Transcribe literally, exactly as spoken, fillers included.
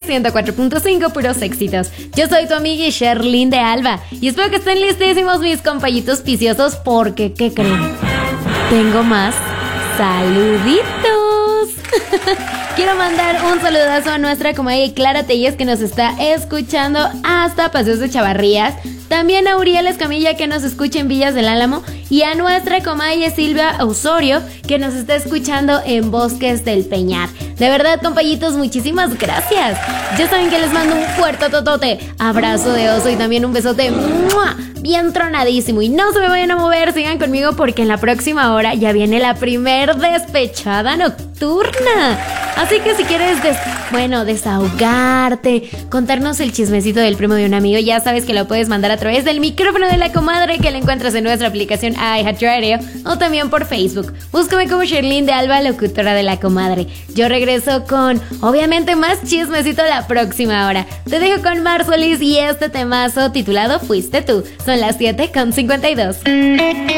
ciento cuatro punto cinco, puros éxitos. Yo soy tu amiga Sherlyn de Alba y espero que estén listísimos mis compañitos viciosos porque, ¿qué creen? Tengo más saluditos. Quiero mandar un saludazo a nuestra comadre Clara Telles, que nos está escuchando hasta Paseos de Chavarrías. También a Uriel Escamilla, que nos escucha en Villas del Álamo. Y a nuestra comadre Silvia Osorio, que nos está escuchando en Bosques del Peñar. De verdad, compañitos, muchísimas gracias. Ya saben que les mando un fuerte totote, abrazo de oso y también un besote ¡mua!, bien tronadísimo. Y no se me vayan a mover, sigan conmigo porque en la próxima hora ya viene la primer despechada nocturna. Así que si quieres, des bueno, desahogarte, contarnos el chismecito del primo de un amigo, ya sabes que lo puedes mandar a través del micrófono de la comadre, que la encuentras en nuestra aplicación iHeartRadio o también por Facebook. Búscame como Sherlyn de Alba, locutora de la comadre. Yo regreso con, obviamente, más chismecito la próxima hora. Te dejo con Mar Solís y este temazo titulado Fuiste Tú. Son las siete con cincuenta y dos.